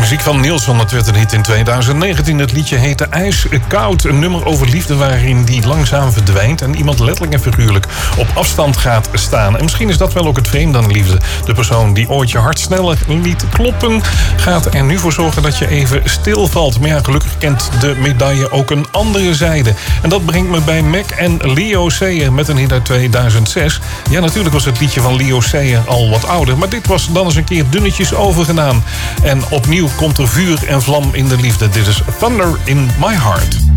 Muziek van Nilsson, dat werd een hit in 2019. Het liedje heette IJskoud. Een nummer over liefde waarin die langzaam verdwijnt en iemand letterlijk en figuurlijk op afstand gaat staan. En misschien is dat wel ook het vreemde aan liefde. De persoon die ooit je hart sneller liet kloppen, gaat er nu voor zorgen dat je even stilvalt. Maar ja, gelukkig kent de medaille ook een andere zijde. En dat brengt me bij Mac en Leo Sayer met een hit uit 2006. Ja, natuurlijk was het liedje van Leo Sayer al wat ouder, maar dit was dan eens een keer dunnetjes overgedaan. En opnieuw komt er vuur en vlam in de liefde. Dit is Thunder in My Heart.